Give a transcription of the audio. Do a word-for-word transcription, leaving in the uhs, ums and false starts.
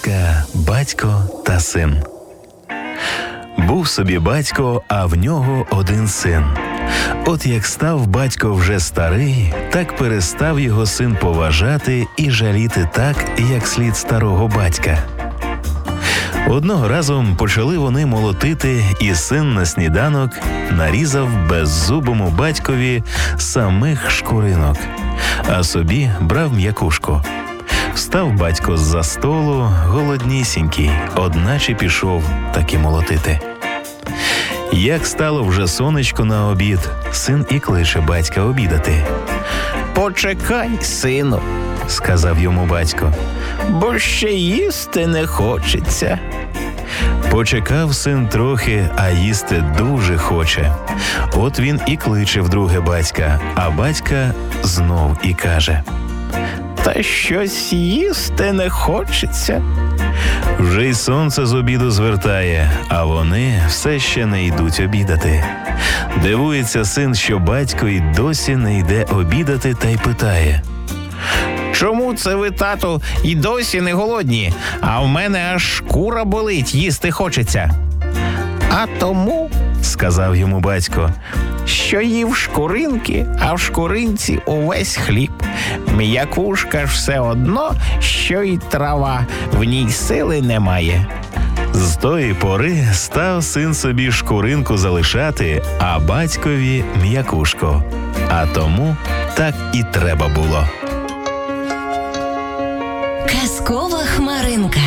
Казка «Батько та син». Був собі батько, а в нього один син. От як став батько вже старий, так перестав його син поважати і жаліти так, як слід старого батька. Одного разу почали вони молотити, і син на сніданок нарізав беззубому батькові самих шкуринок, а собі брав м'якушку. Встав батько з-за столу, голоднісінький, одначе пішов таки молотити. Як стало вже сонечко на обід, син і кличе батька обідати. «Почекай, сину», – сказав йому батько, – «бо ще їсти не хочеться». Почекав син трохи, а їсти дуже хоче. От він і кличе вдруге батька, а батька знов і каже: «Та щось їсти не хочеться». Вже й сонце з обіду звертає, а вони все ще не йдуть обідати. Дивується син, що батько й досі не йде обідати, та й питає: «Чому це ви, тату, і досі не голодні, а в мене аж шкура болить, їсти хочеться?» «А тому, – сказав йому батько, – що їв шкуринки, а в шкуринці увесь хліб. М'якушка ж все одно, що й трава, в ній сили немає». З тої пори став син собі шкуринку залишати, а батькові м'якушку. А тому так і треба було. Казкова хмаринка.